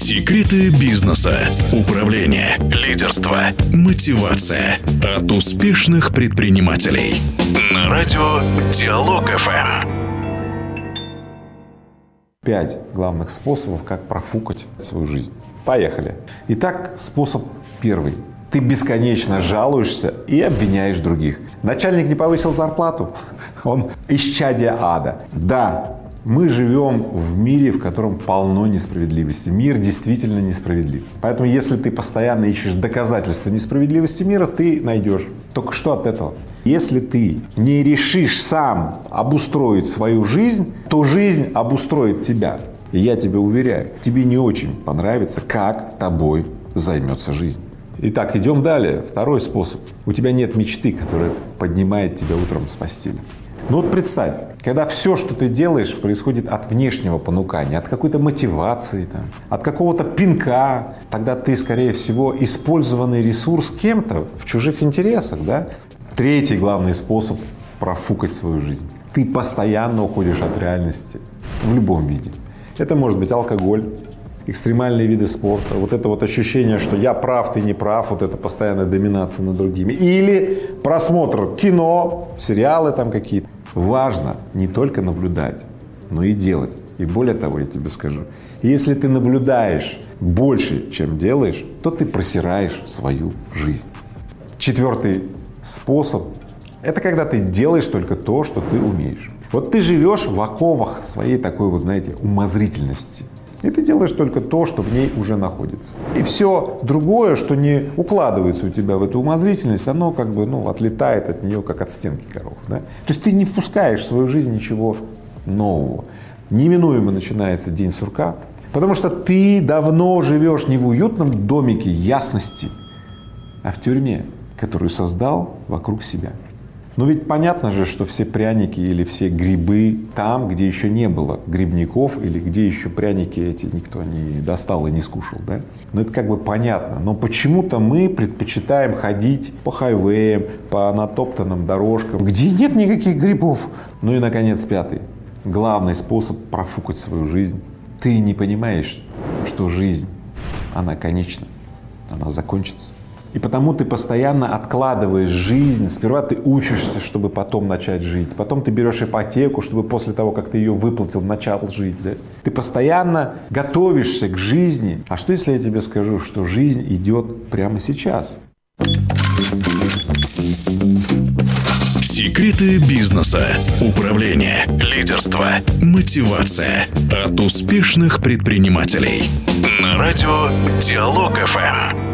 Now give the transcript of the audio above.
Секреты бизнеса, управления, лидерства, мотивация от успешных предпринимателей. На радио Диалог ФМ. 5 главных способов, как профукать свою жизнь. Поехали. Итак, способ первый. Ты бесконечно жалуешься и обвиняешь других. Начальник не повысил зарплату, он исчадие ада. Да, мы живем в мире, в котором полно несправедливости. Мир действительно несправедлив. Поэтому, если ты постоянно ищешь доказательства несправедливости мира, ты найдешь. Только что от этого? Если ты не решишь сам обустроить свою жизнь, то жизнь обустроит тебя. И я тебе уверяю, тебе не очень понравится, как тобой займется жизнь. Итак, идем далее. Второй способ. У тебя нет мечты, которая поднимает тебя утром с постели. Ну вот представь, когда все, что ты делаешь, происходит от внешнего понукания, от какой-то мотивации, от какого-то пинка, тогда ты, скорее всего, использованный ресурс кем-то в чужих интересах, да? Третий главный способ профукать свою жизнь. Ты постоянно уходишь от реальности в любом виде. Это может быть алкоголь, экстремальные виды спорта, вот это вот ощущение, что я прав, ты не прав, вот это постоянная доминация над другими. Или просмотр кино, сериалы там какие-то. Важно не только наблюдать, но и делать. И более того, я тебе скажу, если ты наблюдаешь больше, чем делаешь, то ты просираешь свою жизнь. Четвертый способ – это когда ты делаешь только то, что ты умеешь. Вот ты живешь в оковах своей такой вот, знаете, умозрительности. И ты делаешь только то, что в ней уже находится. И все другое, что не укладывается у тебя в эту умозрительность, оно как бы, отлетает от нее, как от стенки коров. Да? То есть ты не впускаешь в свою жизнь ничего нового. Неминуемо начинается день сурка, потому что ты давно живешь не в уютном домике ясности, а в тюрьме, которую создал вокруг себя. Но ведь понятно же, что все пряники или все грибы там, где еще не было грибников, или где еще пряники эти никто не достал и не скушал, да? Ну это как бы понятно. Но почему-то мы предпочитаем ходить по хайвеям, по натоптанным дорожкам, где нет никаких грибов. Ну и, наконец, пятый. Главный способ профукать свою жизнь. Ты не понимаешь, что жизнь, она конечна, она закончится. И потому ты постоянно откладываешь жизнь. Сперва ты учишься, чтобы потом начать жить. Потом ты берешь ипотеку, чтобы после того, как ты ее выплатил, начал жить. Да? Ты постоянно готовишься к жизни. А что, если я тебе скажу, что жизнь идет прямо сейчас? Секреты бизнеса, управления, лидерства, мотивация от успешных предпринимателей. На радио Диалог ФМ.